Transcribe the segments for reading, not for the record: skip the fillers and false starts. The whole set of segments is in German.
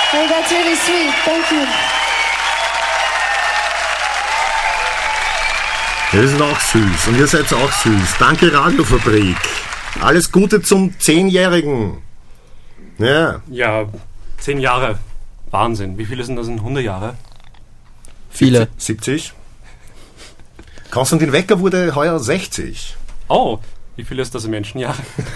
Hey, that's really sweet. Thank you. Das ist auch süß und ihr seid auch süß. Danke Radiofabrik. Alles Gute zum 10-Jährigen. Ja. Ja, 10 Jahre. Wahnsinn. Wie viele sind das in 100 Jahre? Viele. 70. Konstantin Wecker wurde heuer 60. Oh, wie viel ist das in Menschenjahren?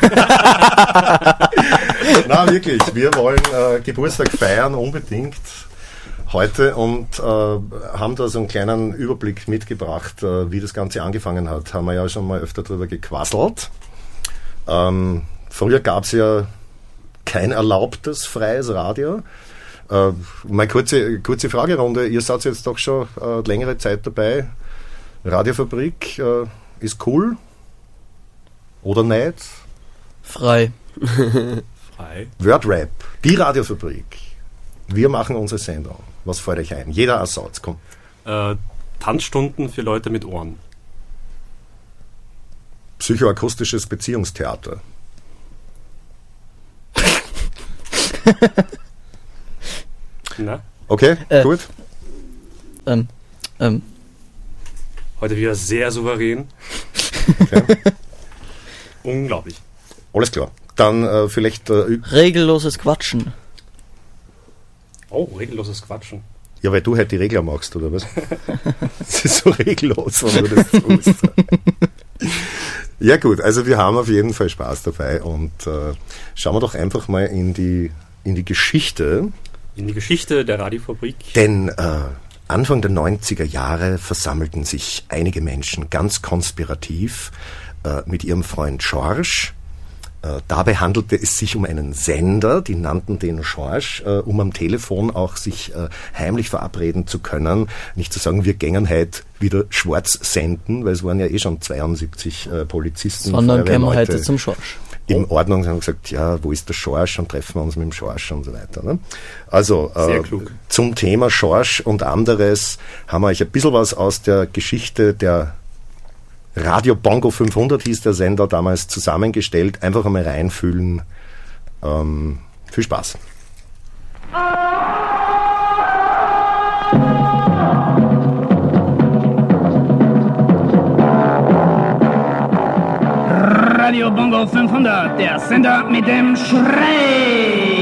Na wirklich, wir wollen Geburtstag feiern unbedingt heute und haben da so einen kleinen Überblick mitgebracht, wie das Ganze angefangen hat. Haben wir ja schon mal öfter drüber gequasselt. Früher gab es ja kein erlaubtes freies Radio. Meine kurze Fragerunde. Ihr seid jetzt doch schon längere Zeit dabei. Radiofabrik ist cool oder nicht? Frei. Frei. Wordrap, die Radiofabrik. Wir machen unsere Sendung. Was fällt euch ein? Jeder ein Satz, komm. Tanzstunden für Leute mit Ohren. Psychoakustisches Beziehungstheater. Na? Okay, gut. Heute wieder sehr souverän. Okay. Unglaublich. Alles klar. Dann vielleicht... Regelloses Quatschen. Oh, regelloses Quatschen. ja, weil du halt die Regler machst, oder was? Das ist so regellos, wenn du das tust. Ja gut, also wir haben auf jeden Fall Spaß dabei und schauen wir doch einfach mal in die Geschichte. In die Geschichte der Radiofabrik. Denn Anfang der 90er Jahre versammelten sich einige Menschen ganz konspirativ mit ihrem Freund Schorsch. Dabei handelte es sich um einen Sender, die nannten den Schorsch, um am Telefon auch sich heimlich verabreden zu können. Nicht zu sagen, wir gängen halt wieder schwarz senden, weil es waren ja eh schon 72 Polizisten. Sondern gehen wir heute zum Schorsch. In Ordnung, haben gesagt, ja, wo ist der Schorsch und treffen wir uns mit dem Schorsch und so weiter. Ne? Also zum Thema Schorsch und anderes haben wir euch ein bisschen was aus der Geschichte der Radio Bongo 500 hieß der Sender damals zusammengestellt. Einfach einmal reinfühlen. Viel Spaß. Radio Bongo 500, der Sender mit dem Schrei.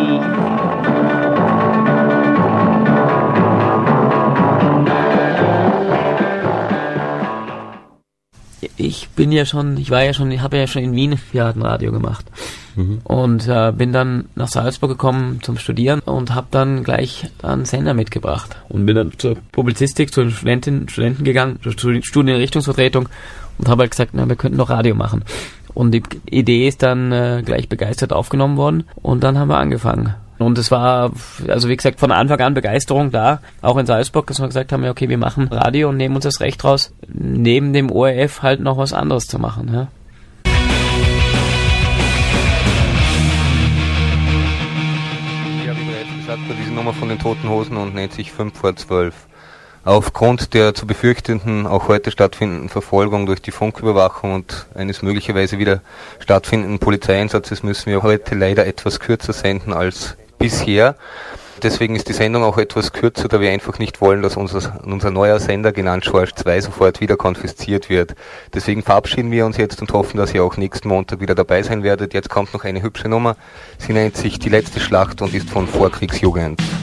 Ich habe ja schon in Wien 4 Jahre Radio gemacht und bin dann nach Salzburg gekommen zum Studieren und habe dann gleich einen Sender mitgebracht und bin dann zur Publizistik, zu den Studenten gegangen, zur Studienrichtungsvertretung und habe halt gesagt, na, wir könnten doch Radio machen. Und die Idee ist dann gleich begeistert aufgenommen worden und dann haben wir angefangen. Und es war, also wie gesagt, von Anfang an Begeisterung da, auch in Salzburg, dass wir gesagt haben, ja, okay, wir machen Radio und nehmen uns das Recht raus, neben dem ORF halt noch was anderes zu machen. Ja. Ja, wie bereits gesagt, war diese Nummer von den Toten Hosen und nennt sich 5 vor 12. Aufgrund der zu befürchtenden, auch heute stattfindenden Verfolgung durch die Funküberwachung und eines möglicherweise wieder stattfindenden Polizeieinsatzes müssen wir heute leider etwas kürzer senden als bisher. Deswegen ist die Sendung auch etwas kürzer, da wir einfach nicht wollen, dass unser neuer Sender, genannt Schorsch 2, sofort wieder konfisziert wird. Deswegen verabschieden wir uns jetzt und hoffen, dass ihr auch nächsten Montag wieder dabei sein werdet. Jetzt kommt noch eine hübsche Nummer. Sie nennt sich Die letzte Schlacht und ist von Vorkriegsjugend.